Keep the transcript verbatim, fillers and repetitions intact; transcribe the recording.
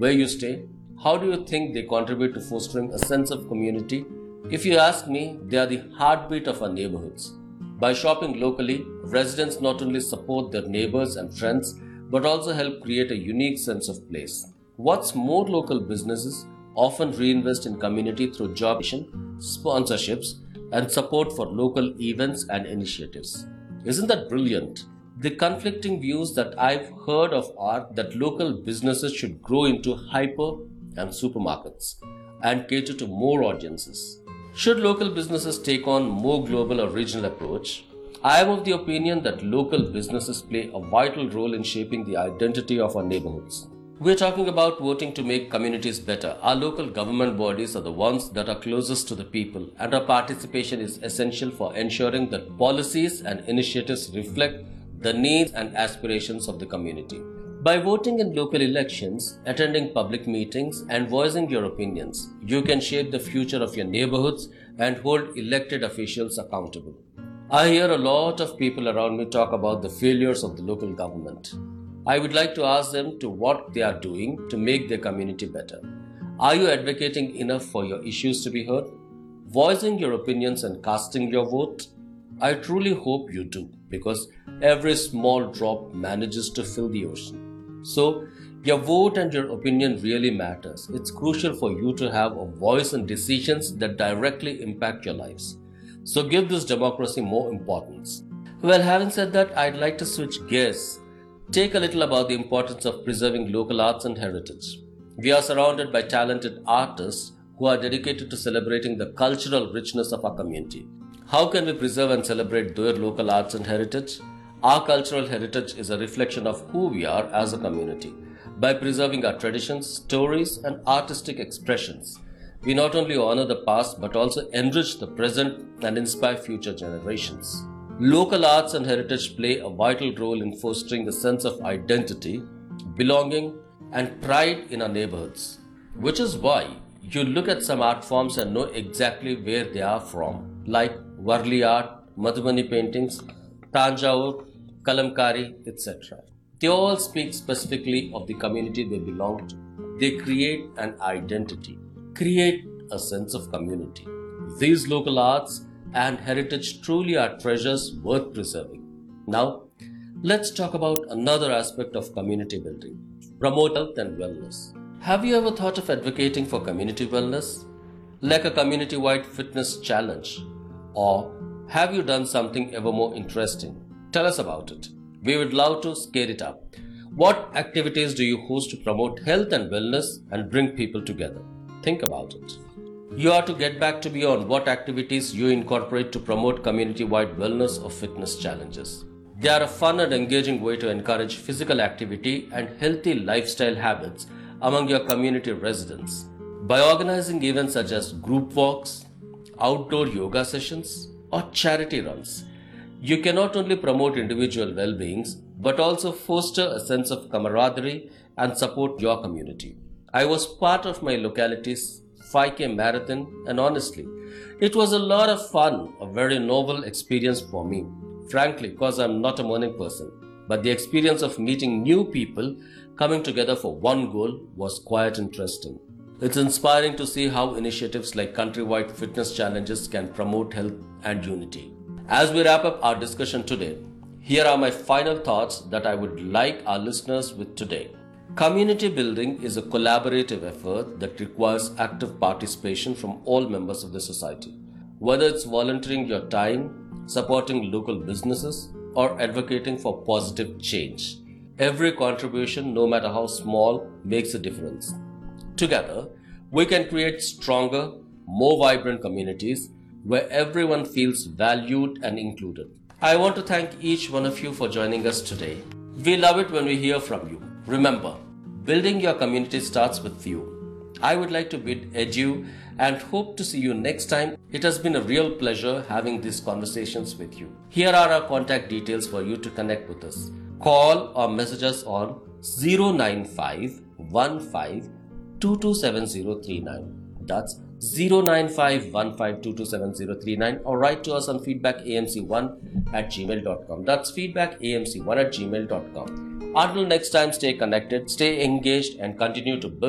where you stay? How do you think they contribute to fostering a sense of community? If you ask me, they are the heartbeat of our neighborhoods. By shopping locally, residents not only support their neighbors and friends, but also help create a unique sense of place. What's more, local businesses often reinvest in community through job creation, sponsorships, and support for local events and initiatives. Isn't that brilliant? The conflicting views that I've heard of are that local businesses should grow into hyper and supermarkets and cater to more audiences. Should local businesses take on more global or regional approach? I am of the opinion that local businesses play a vital role in shaping the identity of our neighborhoods. We're talking about voting to make communities better. Our local government bodies are the ones that are closest to the people, and our participation is essential for ensuring that policies and initiatives reflect the needs and aspirations of the community. By voting in local elections, attending public meetings, and voicing your opinions, you can shape the future of your neighborhoods and hold elected officials accountable. I hear a lot of people around me talk about the failures of the local government. I would like to ask them to what they are doing to make their community better. Are you advocating enough for your issues to be heard? Voicing your opinions and casting your vote? I truly hope you do, because every small drop manages to fill the ocean. So, your vote and your opinion really matters. It's crucial for you to have a voice in decisions that directly impact your lives. So give this democracy more importance. Well, having said that, I'd like to switch gears. Take a little about the importance of preserving local arts and heritage. We are surrounded by talented artists who are dedicated to celebrating the cultural richness of our community. How can we preserve and celebrate their local arts and heritage? Our cultural heritage is a reflection of who we are as a community. By preserving our traditions, stories, and artistic expressions, we not only honor the past but also enrich the present and inspire future generations. Local arts and heritage play a vital role in fostering a sense of identity, belonging, and pride in our neighborhoods, which is why you look at some art forms and know exactly where they are from, like Varli art, Madhubani paintings, Tanjore, Kalamkari, et cetera. They all speak specifically of the community they belong to. They create an identity, create a sense of community. These local arts and heritage truly are treasures worth preserving. Now, let's talk about another aspect of community building: promote health and wellness. Have you ever thought of advocating for community wellness, like a community-wide fitness challenge? Or have you done something ever more interesting? Tell us about it. We would love to scale it up. What activities do you host to promote health and wellness and bring people together? Think about it. You are to get back to me on what activities you incorporate to promote community-wide wellness or fitness challenges. They are a fun and engaging way to encourage physical activity and healthy lifestyle habits among your community residents. By organizing events such as group walks, outdoor yoga sessions, or charity runs, you can not only promote individual well-beings but also foster a sense of camaraderie and support your community. I was part of my locality's five K marathon, and honestly, it was a lot of fun, a very novel experience for me. Frankly, because I'm not a morning person, but the experience of meeting new people coming together for one goal was quite interesting. It's inspiring to see how initiatives like countrywide fitness challenges can promote health and unity. As we wrap up our discussion today, here are my final thoughts that I would like our listeners with today. Community building is a collaborative effort that requires active participation from all members of the society. Whether it's volunteering your time, supporting local businesses, or advocating for positive change, every contribution, no matter how small, makes a difference. Together, we can create stronger, more vibrant communities where everyone feels valued and included. I want to thank each one of you for joining us today. We love it when we hear from you. Remember, building your community starts with you. I would like to bid adieu and hope to see you next time. It has been a real pleasure having these conversations with you. Here are our contact details for you to connect with us. Call or message us on zero nine five one five two two seven zero three nine. That's zero nine five one five two two seven zero three nine, or write to us on feedback a m c one at gmail dot com. That's feedback a m c one at gmail dot com. Until next time, stay connected, stay engaged, and continue to build